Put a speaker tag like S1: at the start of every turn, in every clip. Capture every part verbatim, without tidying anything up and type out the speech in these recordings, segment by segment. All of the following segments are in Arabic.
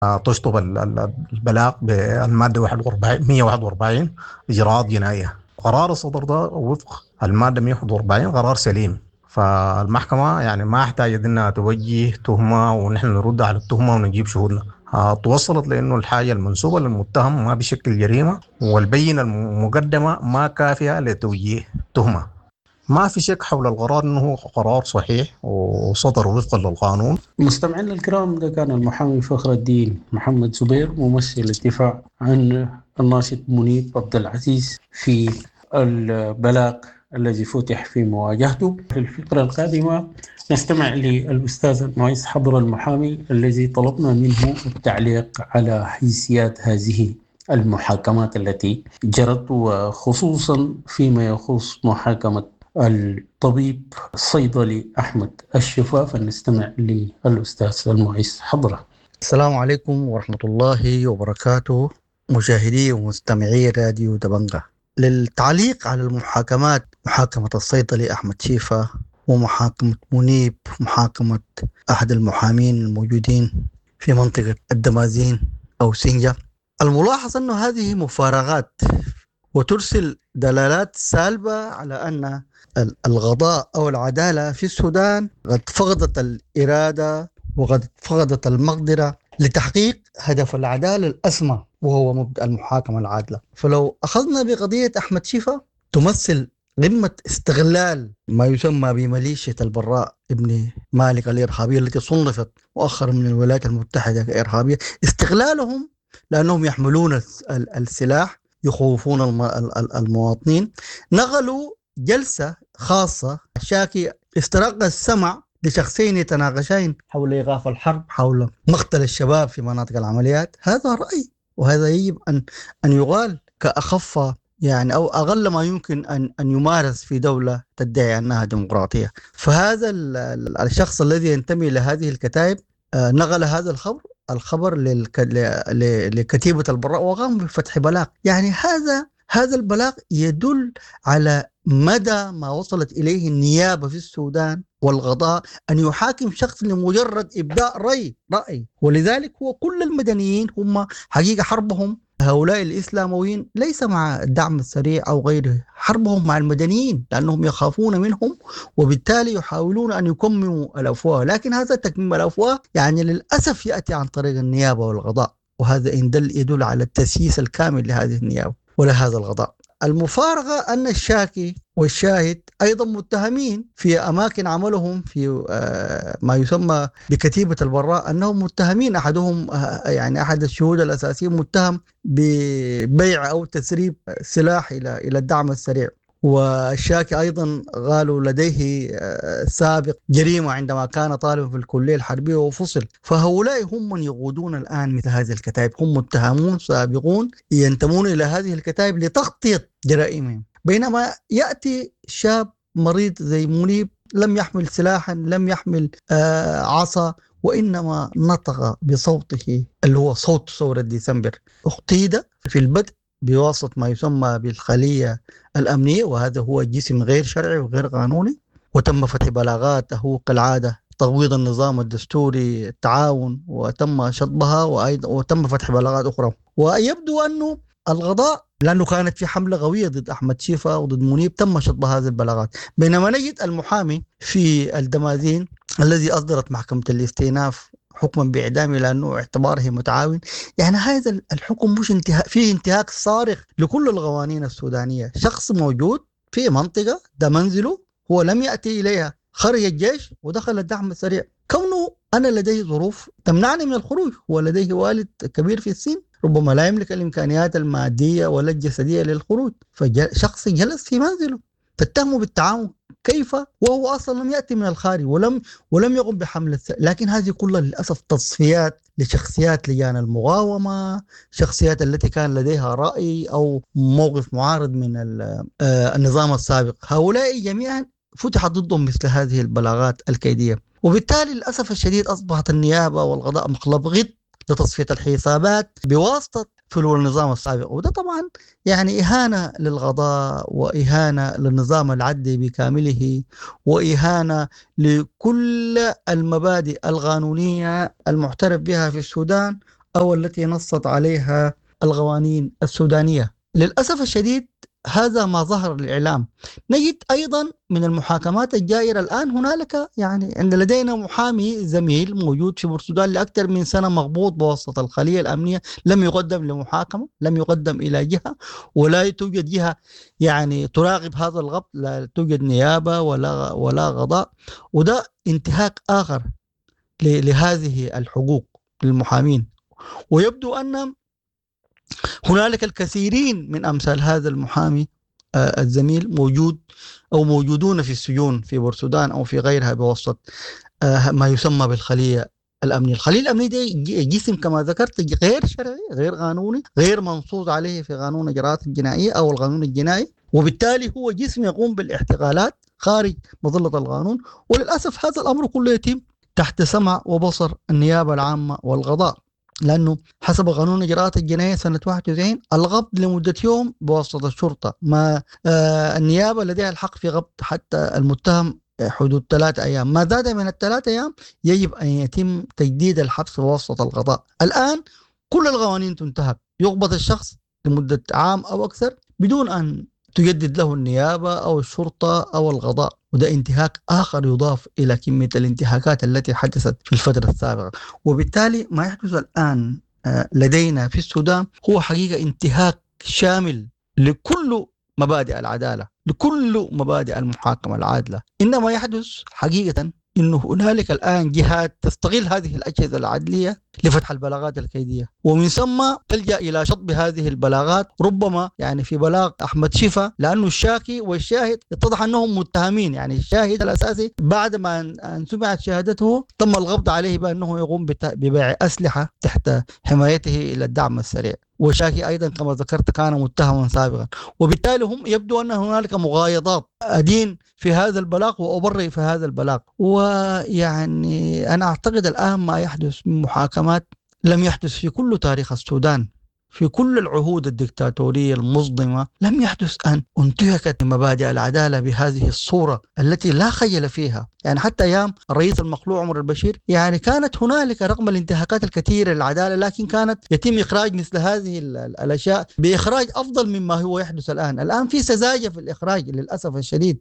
S1: آه، تشطب ال- ال- البلاغ بالمادة واحد وأربعين مية وواحد وأربعين إجراءات جنائية. قرار الصدر ده وفق المادة مية وواحد وأربعين قرار سليم. فالمحكمة يعني ما احتاجت انها توجه تهمة ونحن نرد على التهمة ونجيب شهودنا. آه، توصلت لانه الحاجة المنسوبة للمتهم ما بشكل جريمة، والبينة المقدمة ما كافية لتوجيه تهمة. ما في شك حول القرار انه هو قرار صحيح وصدر وفقا للقانون.
S2: مستمعينا الكرام، ده كان المحامي فخر الدين محمد زبير ممثل الدفاع عن الناشط منيب عبد العزيز في البلاغ الذي فتح في مواجهته. في الفقرة القادمة نستمع للأستاذ المعز حضر المحامي الذي طلبنا منه التعليق على حيثيات هذه المحاكمات التي جرت، وخصوصا فيما يخص محاكمة الطبيب الصيدلي أحمد الشفا. فنستمع للأستاذ المعز حضرة.
S3: السلام عليكم ورحمة الله وبركاته، مشاهدي ومستمعي راديو دبنجة. للتعليق على المحاكمات، محاكمة الصيدلي أحمد شيفا ومحاكمة منيب، محاكمة أحد المحامين الموجودين في منطقة الدمازين أو سنجة، الملاحظ أن هذه مفارغات وترسل دلالات سالبة على أن القضاء أو العدالة في السودان قد فقدت الإرادة وقد فقدت المقدرة لتحقيق هدف العدالة الأسمى وهو مبدأ المحاكمة العادلة. فلو أخذنا بقضية أحمد شيفا، تمثل قمة استغلال ما يسمى بميليشيا البراء ابن مالك الإرهابية التي صنفت مؤخرا من الولايات المتحدة كإرهابية، استغلالهم لأنهم يحملون السلاح يخوفون المواطنين. نقلوا جلسة خاصة شاكي استراق السمع لشخصين يتناقشين حول إيقاف الحرب، حول مقتل الشباب في مناطق العمليات. هذا رأي، وهذا يجب أن أن يقال كأخف يعني أو أقل ما يمكن أن أن يمارس في دولة تدعي أنها ديمقراطية. فهذا الشخص الذي ينتمي لهذه الكتائب نقل هذا الخبر الخبر للك... لكتيبة البراء وقام بفتح بلاغ. يعني هذا هذا البلاغ يدل على مدى ما وصلت إليه النيابة في السودان والقضاء أن يحاكم شخص لمجرد إبداء رأي رأي ولذلك هو كل المدنيين هم حقيقة حربهم هؤلاء الإسلامويين ليس مع الدعم السريع أو غيره، حربهم مع المدنيين لأنهم يخافون منهم وبالتالي يحاولون أن يكمموا الأفواه. لكن هذا تكميم الأفواه يعني للأسف يأتي عن طريق النيابة والقضاء، وهذا يدل يدل على التسييس الكامل لهذه النيابة ولهذا القضاء. المفارقة أن الشاكي والشاهد أيضا متهمين في أماكن عملهم في ما يسمى بكتيبة البراء، أنهم متهمين. أحدهم يعني أحد الشهود الأساسيين متهم ببيع أو تسريب سلاح إلى إلى الدعم السريع. والشاكي أيضا قالوا لديه سابق جريمة عندما كان طالبا في الكلية الحربية وفصل. فهؤلاء هم من يقودون الآن مثل هذه الكتائب، هم متهمون سابقون ينتمون إلى هذه الكتائب لتغطية جرائمهم. بينما يأتي شاب مريض زي منيب لم يحمل سلاحا، لم يحمل آه عصا، وإنما نطق بصوته اللي هو صوت ثورة ديسمبر. اغتيل في البدء بواسطة ما يسمى بالخلية الأمنية، وهذا هو جسم غير شرعي وغير قانوني، وتم فتح بلاغاته كالعادة تغويض النظام الدستوري التعاون، وتم شطبها وأيضا وتم فتح بلاغات أخرى. ويبدو أنه القضاء لأنه كانت في حملة قوية ضد أحمد شيفا وضد منيب تم شطب هذه البلاغات. بينما نجد المحامي في الدمازين الذي أصدرت محكمة الاستئناف حكما بإعدامه لأنه اعتباره متعاون. يعني هذا الحكم مش انتهاء، فيه انتهاك صارخ لكل القوانين السودانية. شخص موجود في منطقة ده منزله، هو لم يأتي إليها، خرج الجيش ودخل الدعم السريع. كونه أنا لديه ظروف تمنعني من الخروج، هو لديه والد كبير في السن ربما لا يملك الإمكانيات المادية ولا الجسدية للخروج، فشخص جلس في منزله تتهمه بالتعاون. كيف وهو أصلا لم يأتي من الخارج ولم ولم يقم بحملة. لكن هذه كلها للأسف تصفيات لشخصيات لجان المقاومة، شخصيات التي كان لديها رأي أو موقف معارض من النظام السابق. هؤلاء جميعا فتح ضدهم مثل هذه البلاغات الكيدية، وبالتالي للأسف الشديد أصبحت النيابة والقضاء مقلب غط لتصفية الحسابات بواسطة فلول النظام السابق. وده طبعا يعني إهانة للقضاء وإهانة للنظام العدلي بكامله وإهانة لكل المبادئ القانونية المعترف بها في السودان أو التي نصت عليها القوانين السودانية. للأسف الشديد هذا ما ظهر الإعلام. نجد أيضا من المحاكمات الجائرة الآن هنالك يعني عند لدينا محامي زميل موجود في بورسودان لأكثر من سنة مغبوط بواسطة الخلية الأمنية، لم يقدم لمحاكمة، لم يقدم إلى جهة، ولا توجد جهة يعني تراقب هذا الغبط، لا توجد نيابة ولا ولا قضاء. وده انتهاك آخر لهذه الحقوق للمحامين. ويبدو أن هنالك الكثيرين من أمثال هذا المحامي آه الزميل موجود أو موجودون في السجون في بورسودان أو في غيرها بواسطة آه ما يسمى بالخلية الأمنية. الخلية الأمنية دي جسم كما ذكرت غير شرعي، غير قانوني، غير منصوص عليه في قانون الإجراءات الجنائية أو القانون الجنائي، وبالتالي هو جسم يقوم بالاحتقالات خارج مظلة القانون. وللأسف هذا الأمر كله يتم تحت سمع وبصر النيابة العامة والقضاء، لأنه حسب قانون الإجراءات الجنائية سنة واحد وتسعين الغبط لمدة يوم بواسطة الشرطة، ما آه النيابة لديها الحق في غبط حتى المتهم حدود ثلاثة أيام، ما زاد من الثلاثة أيام يجب أن يتم تجديد الحبس بواسطة القضاء. الآن كل القوانين تنتهك، يغبط الشخص لمدة عام أو أكثر بدون أن تجدد له النيابة أو الشرطة أو القضاء، وده انتهاك آخر يضاف إلى كمية الانتهاكات التي حدثت في الفترة السابقة. وبالتالي ما يحدث الآن لدينا في السودان هو حقيقة انتهاك شامل لكل مبادئ العدالة، لكل مبادئ المحاكمة العادلة. إنما يحدث حقيقة إنه هنالك الآن جهات تستغل هذه الأجهزة العدلية لفتح البلاغات الكيدية، ومن ثم تلجأ إلى شطب هذه البلاغات. ربما يعني في بلاغ أحمد شفا لأنه الشاكي والشاهد اتضح أنهم متهمين، يعني الشاهد الأساسي بعد ما أن سمعت شهادته تم القبض عليه بأنه يقوم ببيع أسلحة تحت حمايته إلى الدعم السريع، وشاكي أيضا كما ذكرت كان متهما سابقا. وبالتالي هم يبدو أن هنالك مغايضات، أدين في هذا البلاغ وأبرئ في هذا البلاغ. ويعني أنا أعتقد الآن ما يحدث من محاكمات لم يحدث في كل تاريخ السودان، في كل العهود الدكتاتورية المصدمة لم يحدث أن انتهكت مبادئ العدالة بهذه الصورة التي لا خجل فيها. يعني حتى أيام الرئيس المخلوع عمر البشير يعني كانت هنالك رغم الانتهاكات الكثيرة للعدالة لكن كانت يتم إخراج مثل هذه الأشياء بإخراج أفضل مما هو يحدث الآن. الآن في سذاجة في الإخراج للأسف الشديد،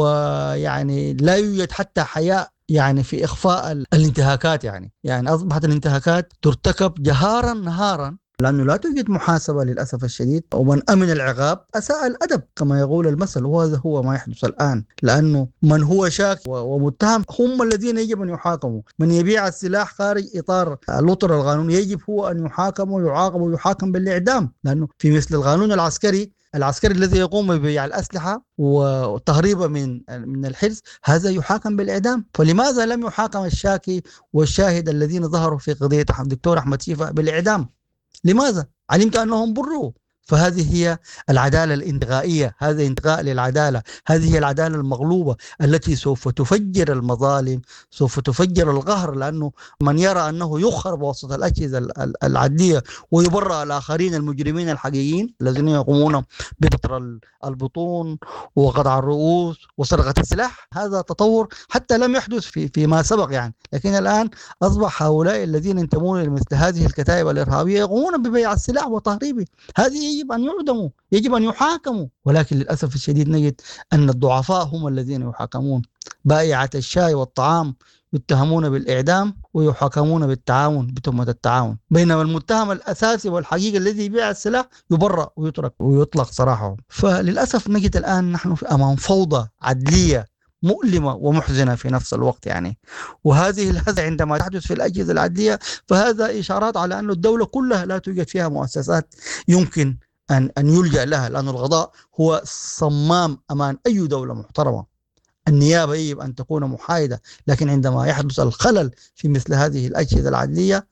S3: ويعني لا يوجد حتى حياء يعني في إخفاء الانتهاكات. يعني يعني أصبحت الانتهاكات ترتكب جهارا نهارا لأنه لا توجد محاسبة للأسف الشديد، ومن أمن العقاب أساء الأدب كما يقول المثل، وهذا هو ما يحدث الآن. لأنه من هو شاك ومتهم هم الذين يجب أن يحاكموا. من يبيع السلاح خارج إطار الأطر القانوني يجب هو أن يحاكم ويعاقب ويحاكم بالإعدام، لأنه في مثل القانون العسكري العسكري الذي يقوم ببيع الأسلحة وتهريبها من من الحرز هذا يحاكم بالإعدام. فلماذا لم يحاكم الشاكي والشاهد الذين ظهروا في قضية الدكتور أحمد شفا بالإعدام؟ لماذا؟ علمت أنهم بروا. فهذه هي العدالة الانتقائية، هذا انتقاء للعدالة، هذه هي العدالة المغلوبة التي سوف تفجر المظالم، سوف تفجر القهر. لأنه من يرى أنه يخرب بواسطة الأجهزة العدلية ويبرأ الآخرين المجرمين الحقيقيين الذين يقومون بقطر البطون وقطع الرؤوس وسرقة السلاح، هذا تطور حتى لم يحدث في فيما سبق يعني. لكن الآن أصبح هؤلاء الذين ينتمون لمثل هذه الكتائب الإرهابية يقومون ببيع السلاح وتهريبه. هذه يجب أن يعدموا، يجب أن يحاكموا. ولكن للأسف الشديد نجد أن الضعفاء هم الذين يحاكمون. بائعة الشاي والطعام يتهمون بالإعدام ويحاكمون بالتعاون بتهمة التعاون، بينما المتهم الأساسي والحقيقي الذي يبيع السلاح يبرأ ويترك ويطلق سراحه. فللأسف نجد الآن نحن أمام فوضى عدلية مؤلمة ومحزنة في نفس الوقت يعني. وهذه الهزة عندما تحدث في الأجهزة العدلية فهذا إشارات على أن الدولة كلها لا توجد فيها مؤسسات يمكن أن أن يلجأ لها، لأن القضاء هو صمام أمان أي دولة محترمة. النيابة يجب أن تكون محايدة، لكن عندما يحدث الخلل في مثل هذه الأجهزة العدلية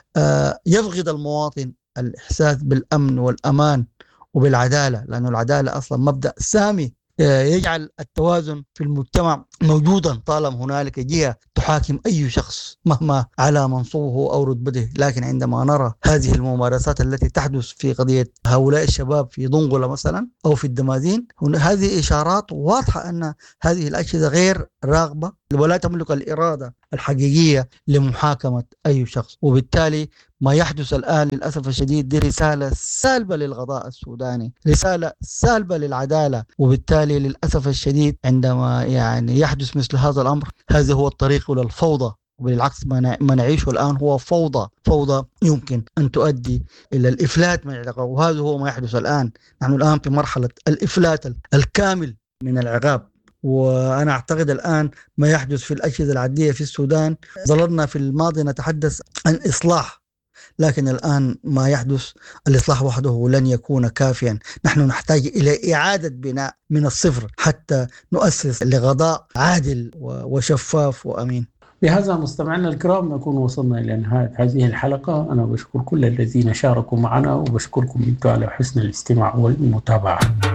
S3: يفقد المواطن الإحساس بالأمن والأمان وبالعدالة، لأن العدالة أصلا مبدأ سامي يجعل التوازن في المجتمع موجودا طالما هنالك جهة تحاكم أي شخص مهما على منصبه أو رتبته. لكن عندما نرى هذه الممارسات التي تحدث في قضية هؤلاء الشباب في دنقلة مثلا أو في الدمازين، هذه إشارات واضحة أن هذه الأجهزة غير راغبة ولا تملك الإرادة الحقيقية لمحاكمة أي شخص. وبالتالي ما يحدث الآن للأسف الشديد دي رسالة سالبة للقضاء السوداني، رسالة سالبة للعدالة، وبالتالي للأسف الشديد عندما يعني يحدث مثل هذا الأمر هذا هو الطريق إلى الفوضى. وبالعكس ما نعيشه الآن هو فوضى، فوضى يمكن أن تؤدي إلى الإفلات من العقاب، وهذا هو ما يحدث الآن. نحن الآن في مرحلة الإفلات الكامل من العقاب. وأنا أعتقد الآن ما يحدث في الأجهزة العدلية في السودان، ظللنا في الماضي نتحدث عن إصلاح، لكن الآن ما يحدث الإصلاح وحده لن يكون كافيا. نحن نحتاج إلى إعادة بناء من الصفر حتى نؤسس لقضاء عادل وشفاف وأمين.
S2: بهذا مستمعينا الكرام نكون وصلنا إلى نهاية هذه الحلقة. أنا بشكر كل الذين شاركوا معنا، وبشكركم أنتم على حسن الاستماع والمتابعة.